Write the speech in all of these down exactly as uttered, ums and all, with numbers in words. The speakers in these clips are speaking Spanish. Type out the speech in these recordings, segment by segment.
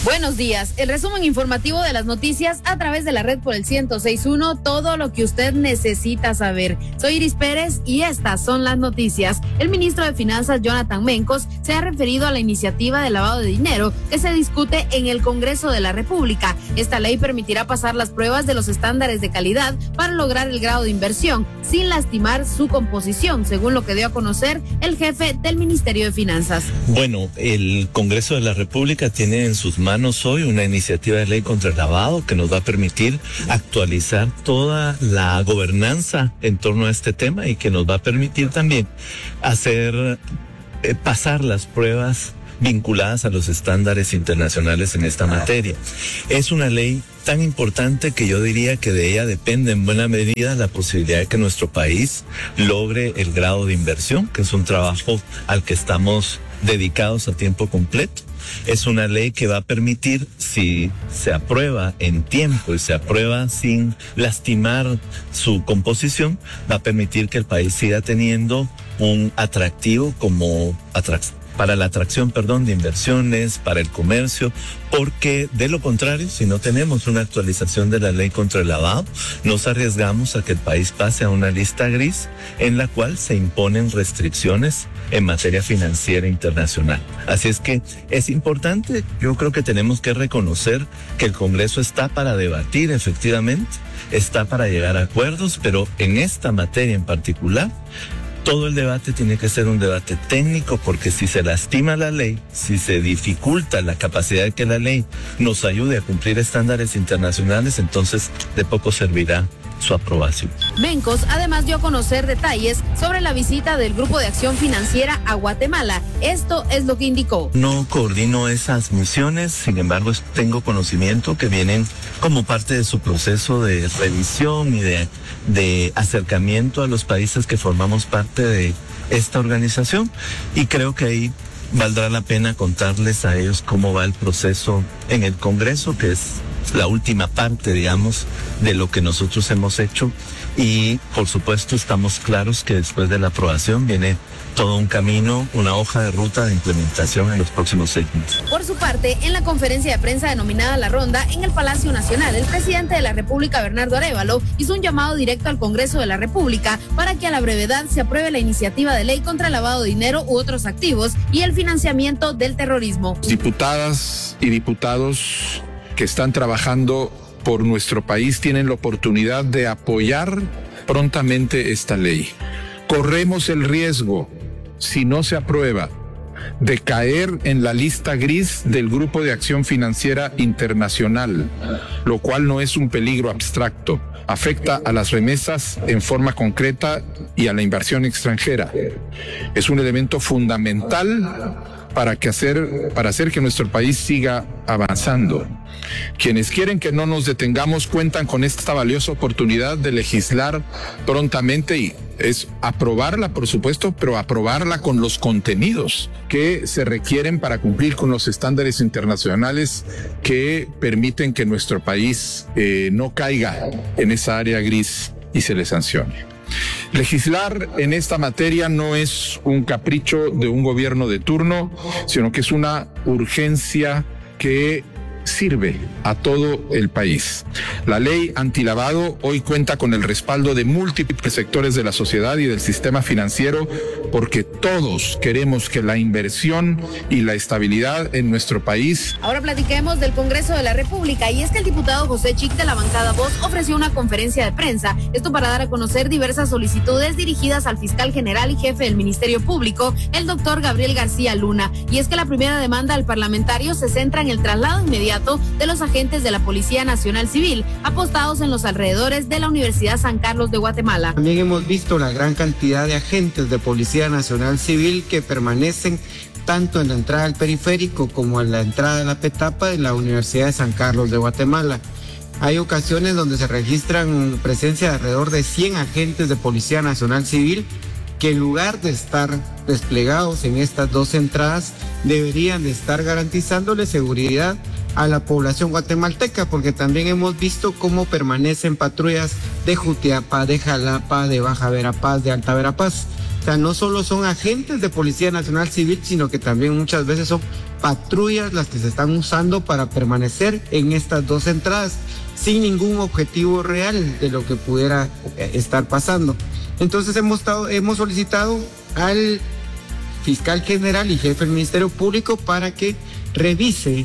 Buenos días, el resumen informativo de las noticias a través de la red por el ciento seis punto uno, todo lo que usted necesita saber. Soy Iris Pérez y estas son las noticias. El ministro de Finanzas, Jonathan Mencos, se ha referido a la iniciativa de lavado de dinero que se discute en el Congreso de la República. Esta ley permitirá pasar las pruebas de los estándares de calidad para lograr el grado de inversión sin lastimar su composición, según lo que dio a conocer el jefe del Ministerio de Finanzas. Bueno, el Congreso de la República tiene en sus manos hoy una iniciativa de ley contra el lavado que nos va a permitir actualizar toda la gobernanza en torno a este tema y que nos va a permitir también hacer eh, pasar las pruebas vinculadas a los estándares internacionales en esta materia. Es una ley tan importante que yo diría que de ella depende en buena medida la posibilidad de que nuestro país logre el grado de inversión, que es un trabajo al que estamos dedicados a tiempo completo. Es una ley que va a permitir, si se aprueba en tiempo y se aprueba sin lastimar su composición, va a permitir que el país siga teniendo un atractivo como atractivo. para la atracción, perdón, de inversiones, para el comercio, porque de lo contrario, si no tenemos una actualización de la ley contra el lavado, nos arriesgamos a que el país pase a una lista gris en la cual se imponen restricciones en materia financiera internacional. Así es que es importante, yo creo que tenemos que reconocer que el Congreso está para debatir efectivamente, está para llegar a acuerdos, pero en esta materia en particular, todo el debate tiene que ser un debate técnico, porque si se lastima la ley, si se dificulta la capacidad de que la ley nos ayude a cumplir estándares internacionales, entonces de poco servirá su aprobación. Mencos además dio a conocer detalles sobre la visita del Grupo de Acción Financiera a Guatemala. Esto es lo que indicó. No coordino esas misiones, sin embargo tengo conocimiento que vienen como parte de su proceso de revisión y de, de acercamiento a los países que formamos parte de esta organización, y creo que ahí valdrá la pena contarles a ellos cómo va el proceso en el Congreso, que es la última parte, digamos, de lo que nosotros hemos hecho, y por supuesto estamos claros que después de la aprobación viene todo un camino, una hoja de ruta de implementación en los próximos seis meses. Por su parte, en la conferencia de prensa denominada La Ronda en el Palacio Nacional, el presidente de la República, Bernardo Arévalo, hizo un llamado directo al Congreso de la República para que a la brevedad se apruebe la iniciativa de ley contra el lavado de dinero u otros activos y el financiamiento del terrorismo. Diputadas y diputados que están trabajando por nuestro país tienen la oportunidad de apoyar prontamente esta ley. Corremos el riesgo, si no se aprueba, de caer en la lista gris del Grupo de Acción Financiera Internacional, lo cual no es un peligro abstracto. Afecta a las remesas en forma concreta y a la inversión extranjera. Es un elemento fundamental para, que hacer, para hacer que nuestro país siga avanzando. Quienes quieren que no nos detengamos cuentan con esta valiosa oportunidad de legislar prontamente, y es aprobarla, por supuesto, pero aprobarla con los contenidos que se requieren para cumplir con los estándares internacionales que permiten que nuestro país eh, no caiga en esa área gris y se le sancione. Legislar en esta materia no es un capricho de un gobierno de turno, sino que es una urgencia que sirve a todo el país. La ley antilavado hoy cuenta con el respaldo de múltiples sectores de la sociedad y del sistema financiero, porque todos queremos que la inversión y la estabilidad en nuestro país. Ahora platiquemos del Congreso de la República, y es que el diputado José Chic de la bancada Voz ofreció una conferencia de prensa, esto para dar a conocer diversas solicitudes dirigidas al fiscal general y jefe del Ministerio Público, el doctor Gabriel García Luna. Y es que la primera demanda al parlamentario se centra en el traslado inmediato de los agentes de la Policía Nacional Civil apostados en los alrededores de la Universidad San Carlos de Guatemala. También hemos visto la gran cantidad de agentes de Policía Nacional Civil que permanecen tanto en la entrada al periférico como en la entrada a la Petapa de la Universidad de San Carlos de Guatemala. Hay ocasiones donde se registran presencia de alrededor de cien agentes de Policía Nacional Civil que en lugar de estar desplegados en estas dos entradas deberían de estar garantizándole seguridad a la población guatemalteca, porque también hemos visto cómo permanecen patrullas de Jutiapa, de Jalapa, de Baja Verapaz, de Alta Verapaz. O sea, no solo son agentes de Policía Nacional Civil, sino que también muchas veces son patrullas las que se están usando para permanecer en estas dos entradas, sin ningún objetivo real de lo que pudiera estar pasando. Entonces hemos, estado, hemos solicitado al fiscal general y jefe del Ministerio Público para que revise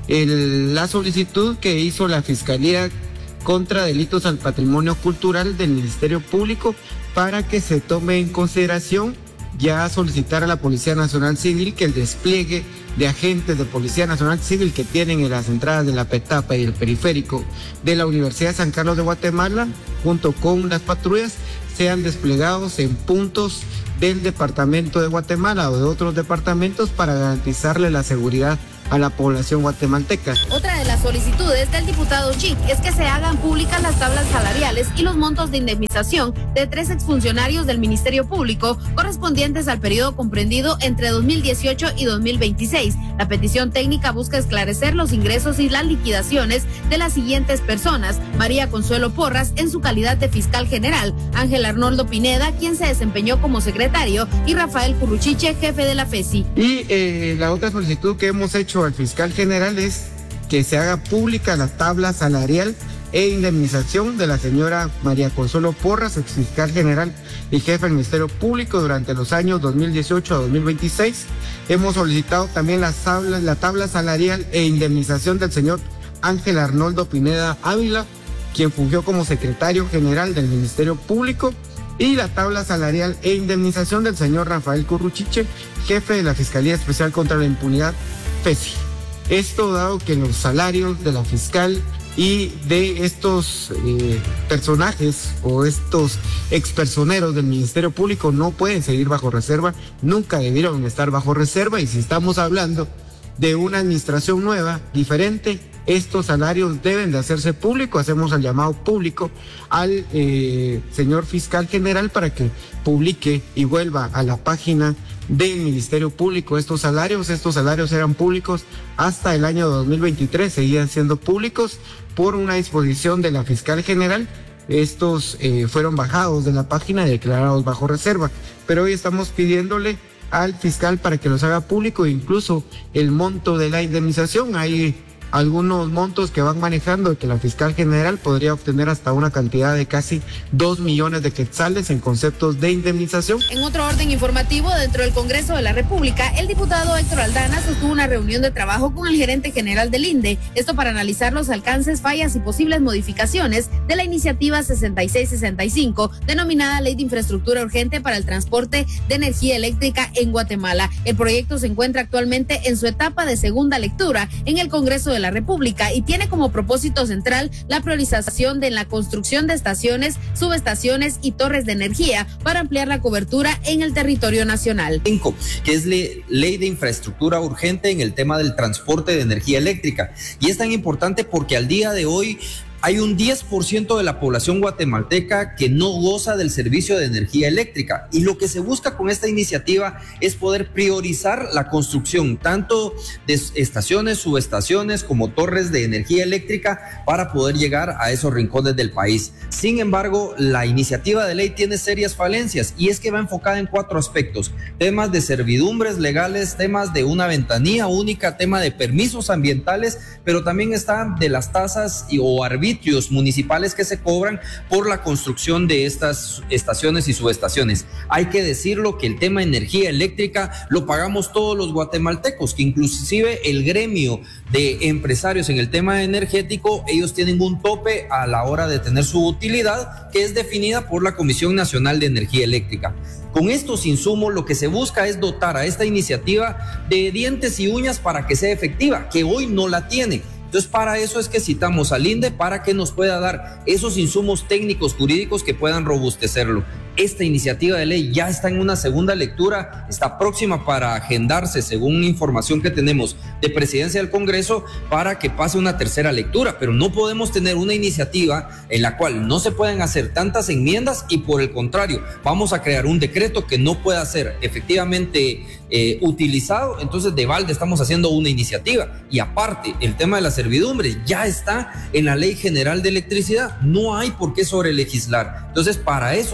el, la solicitud que hizo la Fiscalía contra Delitos al Patrimonio Cultural del Ministerio Público para que se tome en consideración ya solicitar a la Policía Nacional Civil que el despliegue de agentes de Policía Nacional Civil que tienen en las entradas de la Petapa y el periférico de la Universidad de San Carlos de Guatemala, junto con las patrullas, sean desplegados en puntos del departamento de Guatemala o de otros departamentos para garantizarle la seguridad a la población guatemalteca. Otra de las solicitudes del diputado Chic es que se hagan públicas las tablas salariales y los montos de indemnización de tres exfuncionarios del Ministerio Público correspondientes al periodo comprendido entre dos mil dieciocho y dos mil veintiséis. La petición técnica busca esclarecer los ingresos y las liquidaciones de las siguientes personas: María Consuelo Porras en su calidad de fiscal general, Ángel Arnoldo Pineda, quien se desempeñó como secretario, y Rafael Curruchiche, jefe de la FESI. Y eh, la otra solicitud que hemos hecho al fiscal general es que se haga pública la tabla salarial e indemnización de la señora María Consuelo Porras, exfiscal general y jefe del Ministerio Público durante los años dos mil dieciocho a dos mil veintiséis. Hemos solicitado también las tablas, la tabla salarial e indemnización del señor Ángel Arnoldo Pineda Ávila, quien fungió como secretario general del Ministerio Público, y la tabla salarial e indemnización del señor Rafael Curruchiche, jefe de la Fiscalía Especial contra la Impunidad, FESI. Esto dado que los salarios de la fiscal y de estos eh, personajes o estos expersoneros del Ministerio Público no pueden seguir bajo reserva, nunca debieron estar bajo reserva, y si estamos hablando de una administración nueva, diferente, estos salarios deben de hacerse públicos. Hacemos el llamado público al eh, señor fiscal general para que publique y vuelva a la página del Ministerio Público estos salarios. Estos salarios eran públicos hasta el año dos mil veintitrés, seguían siendo públicos por una disposición de la fiscal general. Estos eh, fueron bajados de la página y declarados bajo reserva, pero hoy estamos pidiéndole al fiscal para que los haga público, incluso el monto de la indemnización. Hay algunos montos que van manejando que la fiscal general podría obtener hasta una cantidad de casi dos millones de quetzales en conceptos de indemnización. En otro orden informativo, dentro del Congreso de la República, el diputado Héctor Aldana sostuvo una reunión de trabajo con el gerente general del INDE, esto para analizar los alcances, fallas y posibles modificaciones de la iniciativa sesenta y seis sesenta y cinco, denominada Ley de Infraestructura Urgente para el Transporte de Energía Eléctrica en Guatemala. El proyecto se encuentra actualmente en su etapa de segunda lectura en el Congreso de la República y tiene como propósito central la priorización de la construcción de estaciones, subestaciones y torres de energía para ampliar la cobertura en el territorio nacional. cinco, que es le, Ley de Infraestructura Urgente en el tema del transporte de energía eléctrica. Y es tan importante porque al día de hoy hay un diez por ciento de la población guatemalteca que no goza del servicio de energía eléctrica, y lo que se busca con esta iniciativa es poder priorizar la construcción tanto de estaciones, subestaciones como torres de energía eléctrica para poder llegar a esos rincones del país. Sin embargo, la iniciativa de ley tiene serias falencias, y es que va enfocada en cuatro aspectos: temas de servidumbres legales, temas de una ventanilla única, tema de permisos ambientales, pero también está de las tasas y, o arbitrios municipales que se cobran por la construcción de estas estaciones y subestaciones. Hay que decirlo que el tema de energía eléctrica lo pagamos todos los guatemaltecos, que inclusive el gremio de empresarios en el tema energético, ellos tienen un tope a la hora de tener su utilidad, que es definida por la Comisión Nacional de Energía Eléctrica. Con estos insumos lo que se busca es dotar a esta iniciativa de dientes y uñas para que sea efectiva, que hoy no la tiene. Entonces, para eso es que citamos al INDE, para que nos pueda dar esos insumos técnicos jurídicos que puedan robustecerlo. Esta iniciativa de ley ya está en una segunda lectura, está próxima para agendarse, según información que tenemos de Presidencia del Congreso, para que pase una tercera lectura, pero no podemos tener una iniciativa en la cual no se pueden hacer tantas enmiendas y por el contrario, vamos a crear un decreto que no pueda ser efectivamente eh, utilizado. Entonces, de balde estamos haciendo una iniciativa, y aparte, el tema de la servidumbre ya está en la Ley General de Electricidad, no hay por qué sobrelegislar. Entonces, para eso son estas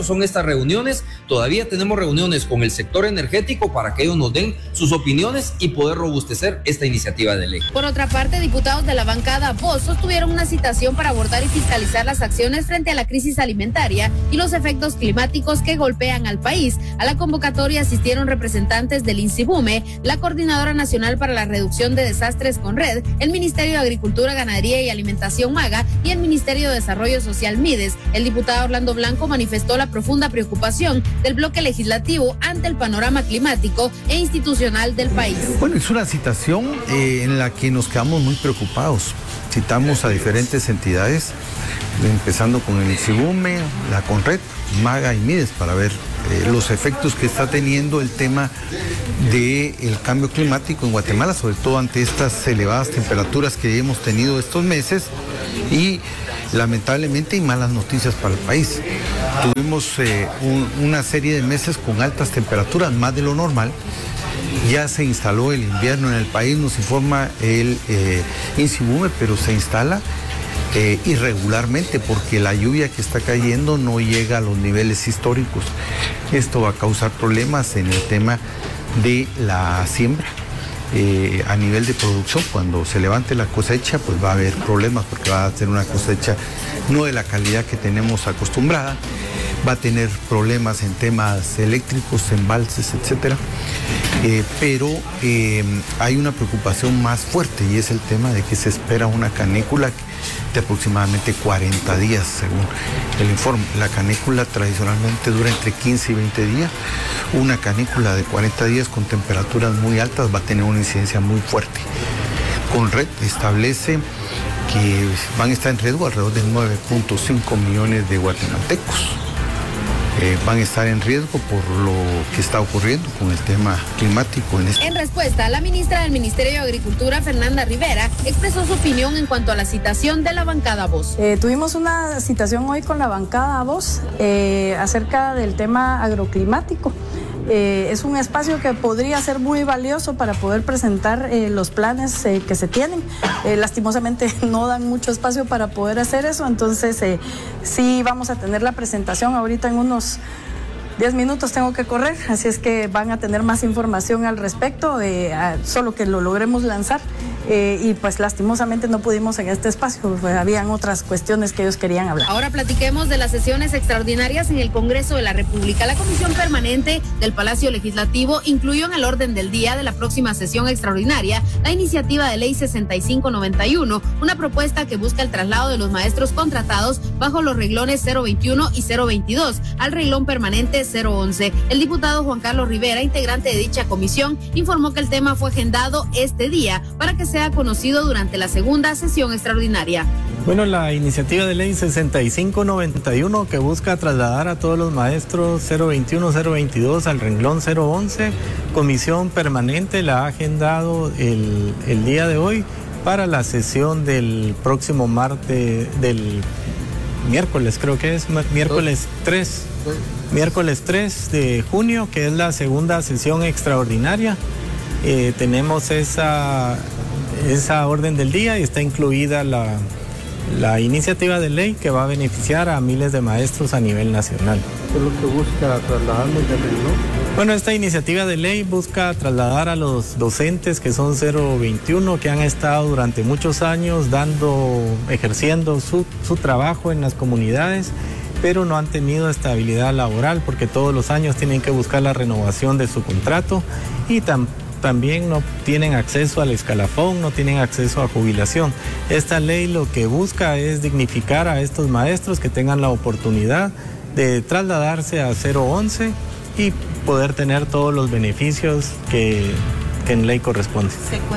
reuniones. Todavía tenemos reuniones con el sector energético para que ellos nos den sus opiniones y poder robustecer esta iniciativa de ley. Por otra parte, diputados de la bancada V O Z sostuvieron una citación para abordar y fiscalizar las acciones frente a la crisis alimentaria y los efectos climáticos que golpean al país. A la convocatoria asistieron representantes del INSIBUME, la Coordinadora Nacional para la Reducción de Desastres CONRED, el Ministerio de Agricultura, Ganadería y Alimentación MAGA y el Ministerio de Desarrollo Social MIDES. El diputado Orlando Blanco manifestó la profunda preocupación del bloque legislativo ante el panorama climático e institucional del país. Bueno, es una citación eh, en la que nos quedamos muy preocupados. Citamos a diferentes entidades, empezando con el INSIBUME, la CONRED, MAGA y MIDES, para ver eh, los efectos que está teniendo el tema del cambio climático en Guatemala, sobre todo ante estas elevadas temperaturas que hemos tenido estos meses y lamentablemente hay malas noticias para el país. Tuvimos eh, un, una serie de meses con altas temperaturas, más de lo normal. Ya se instaló el invierno en el país, nos informa el eh, INSIBUME, pero se instala eh, irregularmente porque la lluvia que está cayendo no llega a los niveles históricos. Esto va a causar problemas en el tema de la siembra. Eh, a nivel de producción, cuando se levante la cosecha, pues va a haber problemas porque va a ser una cosecha no de la calidad que tenemos acostumbrada, va a tener problemas en temas eléctricos, embalses, etcétera. Eh, pero eh, hay una preocupación más fuerte y es el tema de que se espera una canícula de aproximadamente cuarenta días, según el informe. La canícula tradicionalmente dura entre quince y veinte días. Una canícula de cuarenta días con temperaturas muy altas va a tener una incidencia muy fuerte. CONRED establece que van a estar en riesgo alrededor de nueve punto cinco millones de guatemaltecos. Eh, van a estar en riesgo por lo que está ocurriendo con el tema climático. En, este... en respuesta, la ministra del Ministerio de Agricultura, Fernanda Rivera, expresó su opinión en cuanto a la citación de la bancada V O Z. Eh, tuvimos una citación hoy con la bancada V O Z eh, acerca del tema agroclimático. Eh, es un espacio que podría ser muy valioso para poder presentar eh, los planes eh, que se tienen. Eh, lastimosamente no dan mucho espacio para poder hacer eso, entonces eh, sí vamos a tener la presentación ahorita en unos diez minutos, tengo que correr, así es que van a tener más información al respecto, eh, a, solo que lo logremos lanzar. Eh, y pues lastimosamente no pudimos en este espacio, pues, habían otras cuestiones que ellos querían hablar. Ahora platiquemos de las sesiones extraordinarias en el Congreso de la República. La Comisión Permanente del Palacio Legislativo incluyó en el orden del día de la próxima sesión extraordinaria la iniciativa de ley sesenta y cinco noventa y uno, una propuesta que busca el traslado de los maestros contratados bajo los reglones cero veintiuno y cero veintidós al reglón permanente cero once. El diputado Juan Carlos Rivera, integrante de dicha comisión, informó que el tema fue agendado este día para que se ha conocido durante la segunda sesión extraordinaria. Bueno, la iniciativa de ley sesenta y cinco noventa y uno que busca trasladar a todos los maestros cero veintiuno cero veintidós al renglón cero once, comisión permanente la ha agendado el, el día de hoy para la sesión del próximo martes, del miércoles creo que es, miércoles tres, miércoles tres de junio, que es la segunda sesión extraordinaria. Eh, tenemos esa... esa orden del día y está incluida la, la iniciativa de ley que va a beneficiar a miles de maestros a nivel nacional. ¿Qué es lo que busca trasladarnos del renglón? Bueno, esta iniciativa de ley busca trasladar a los docentes que son cero veintiuno, que han estado durante muchos años dando, ejerciendo su, su trabajo en las comunidades, pero no han tenido estabilidad laboral porque todos los años tienen que buscar la renovación de su contrato y tampoco también no tienen acceso al escalafón, no tienen acceso a jubilación. Esta ley lo que busca es dignificar a estos maestros que tengan la oportunidad de trasladarse a cero once y poder tener todos los beneficios que, que en ley corresponde.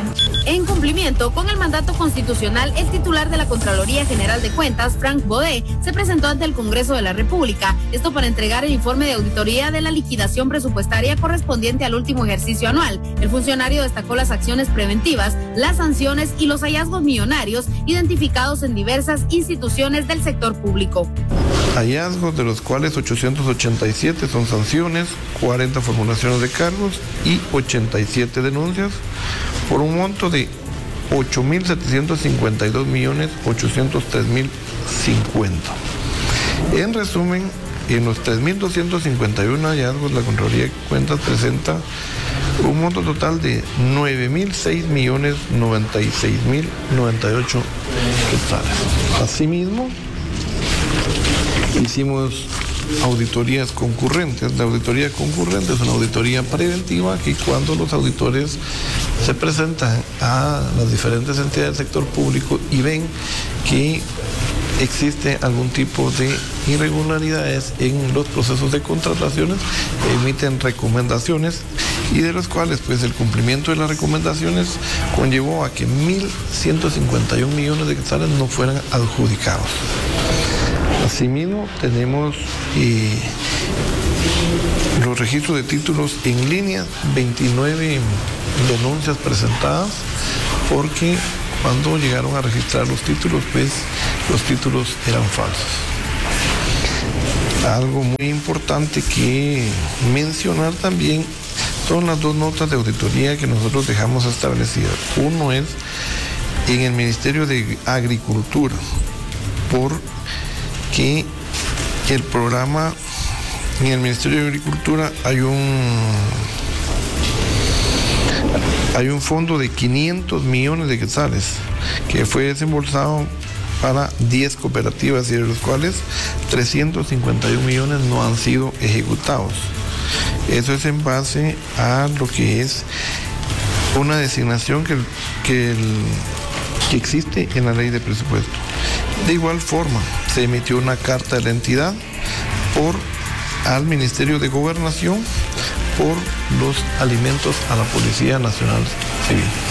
En cumplimiento con el mandato constitucional, el titular de la Contraloría General de Cuentas, Frank Bodé, se presentó ante el Congreso de la República, esto para entregar el informe de auditoría de la liquidación presupuestaria correspondiente al último ejercicio anual. El funcionario destacó las acciones preventivas, las sanciones y los hallazgos millonarios identificados en diversas instituciones del sector público. Hallazgos, de los cuales ochocientos ochenta y siete son sanciones, cuarenta formulaciones de cargos y ochenta y siete denuncias, por un monto de ocho mil setecientos cincuenta y dos millones ochocientos tres mil cincuenta. En resumen, en los tres mil doscientos cincuenta y uno hallazgos, la Contraloría de Cuentas presenta un monto total de nueve mil seis millones noventa y seis mil noventa y ocho quetzales. Asimismo, hicimos auditorías concurrentes. La auditoría concurrente es una auditoría preventiva que cuando los auditores se presentan a las diferentes entidades del sector público y ven que existe algún tipo de irregularidades en los procesos de contrataciones, emiten recomendaciones y de los cuales pues el cumplimiento de las recomendaciones conllevó a que mil ciento cincuenta y un millones de quetzales no fueran adjudicados. Asimismo, tenemos eh, los registros de títulos en línea, veintinueve denuncias presentadas, porque cuando llegaron a registrar los títulos, pues los títulos eran falsos. Algo muy importante que mencionar también son las dos notas de auditoría que nosotros dejamos establecidas. Uno es en el Ministerio de Agricultura, por que el programa en el Ministerio de Agricultura hay un hay un fondo de quinientos millones de quetzales que fue desembolsado para diez cooperativas y de los cuales trescientos cincuenta y un millones no han sido ejecutados. Eso es en base a lo que es una designación que, que, el, que existe en la ley de presupuesto. De igual forma, se emitió una carta de la entidad por al Ministerio de Gobernación por los alimentos a la Policía Nacional Civil.